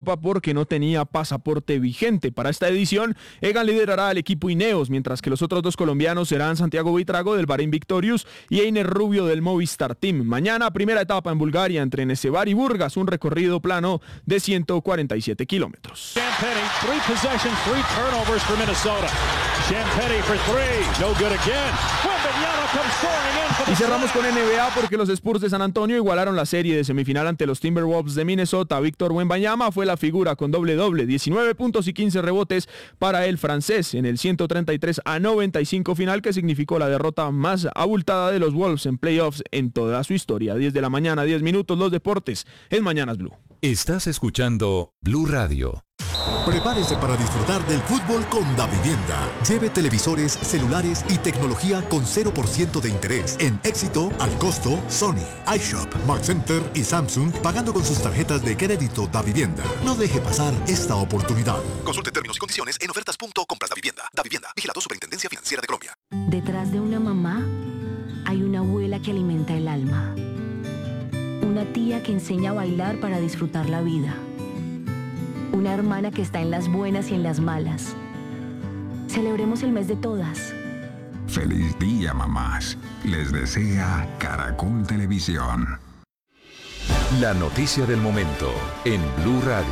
Copa porque no tenía pasaporte vigente. Para esta edición, Egan liderará al equipo Ineos, mientras que los otros dos colombianos serán Santiago Buitrago del Bahrein Victorious y Einer Rubio del Movistar Team. Mañana, primera etapa en Bulgaria entre Nesevar y Burgas, un recorrido plano de 147 kilómetros. Y cerramos con NBA porque los Spurs de San Antonio igualaron la serie de semifinal ante los Timberwolves de Minnesota. Víctor Wembanyama fue la figura con doble-doble, 19 puntos y 15 rebotes para el francés en el 133-95 final, que significó la derrota más abultada de los Wolves en playoffs en toda su historia. 10 de la mañana, 10 minutos, los deportes en Mañanas Blue. Estás escuchando Blue Radio. Prepárese para disfrutar del fútbol con Davivienda. Lleve televisores, celulares y tecnología con 0% de interés. En Éxito, al costo, Sony, iShop, Mark Center y Samsung, pagando con sus tarjetas de crédito Davivienda. No deje pasar esta oportunidad. Consulte términos y condiciones en ofertas.comprasdavivienda. Davivienda, vigilado Superintendencia Financiera de Colombia. Detrás de una mamá hay una abuela que alimenta el alma. Una tía que enseña a bailar para disfrutar la vida. Una hermana que está en las buenas y en las malas. Celebremos el mes de todas. Feliz día, mamás. Les desea Caracol Televisión. La noticia del momento en Blue Radio.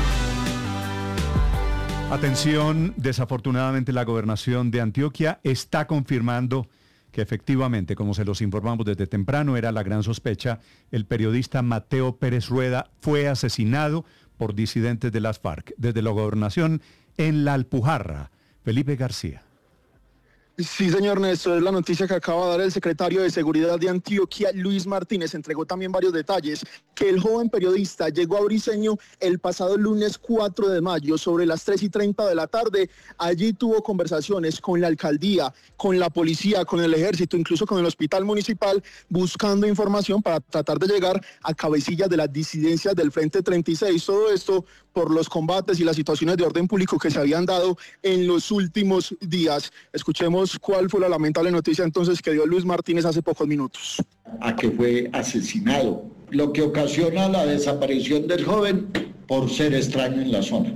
Atención, desafortunadamente la gobernación de Antioquia está confirmando que efectivamente, como se los informamos desde temprano, era la gran sospecha, el periodista Mateo Pérez Rueda fue asesinado por disidentes de las FARC. Desde la gobernación en La Alpujarra, Felipe García. Sí, señor Néstor, es la noticia que acaba de dar el secretario de Seguridad de Antioquia, Luis Martínez. Entregó también varios detalles, que el joven periodista llegó a Briceño el pasado lunes 4 de mayo, sobre las 3:30 de la tarde. Allí tuvo conversaciones con la alcaldía, con la policía, con el ejército, incluso con el hospital municipal, buscando información para tratar de llegar a cabecillas de las disidencias del Frente 36. Todo esto por los combates y las situaciones de orden público que se habían dado en los últimos días. Escuchemos cuál fue la lamentable noticia entonces que dio Luis Martínez hace pocos minutos. A que fue asesinado, lo que ocasiona la desaparición del joven por ser extraño en la zona.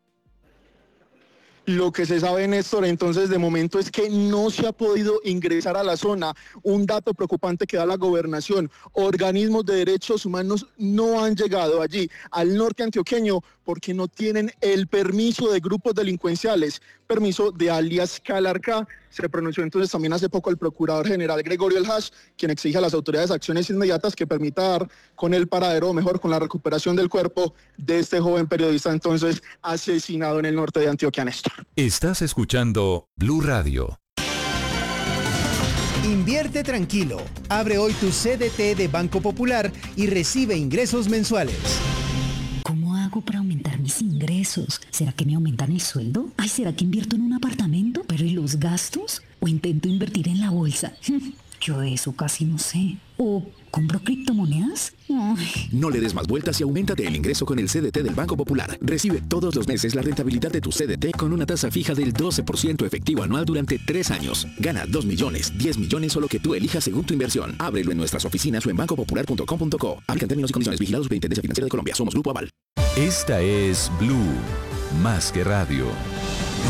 Lo que se sabe, Néstor, entonces de momento es que no se ha podido ingresar a la zona. Un dato preocupante que da la gobernación: organismos de derechos humanos no han llegado allí, al norte antioqueño, porque no tienen el permiso de grupos delincuenciales, permiso de alias Calarcá. Se pronunció entonces también hace poco el procurador general Gregorio El Hash, quien exige a las autoridades acciones inmediatas que permita dar con el paradero, o mejor, con la recuperación del cuerpo de este joven periodista entonces asesinado en el norte de Antioquia, Néstor. Estás escuchando Blue Radio. Invierte tranquilo. Abre hoy tu CDT de Banco Popular y recibe ingresos mensuales. ¿Cómo hago para aumentar mis ingresos? ¿Será que me aumentan el sueldo? Ay, ¿será que invierto en un apartamento? ¿Pero y los gastos? ¿O intento invertir en la bolsa? Yo de eso casi no sé. ¿O compro criptomonedas? Ay. No le des más vueltas y auméntate el ingreso con el CDT del Banco Popular. Recibe todos los meses la rentabilidad de tu CDT con una tasa fija del 12% efectivo anual durante 3 años. Gana 2 millones, 10 millones o lo que tú elijas según tu inversión. Ábrelo en nuestras oficinas o en bancopopular.com.co. Aplican términos y condiciones. Vigilados Superintendencia Financiera de Colombia. Somos Grupo Aval. Esta es Blue, más que radio.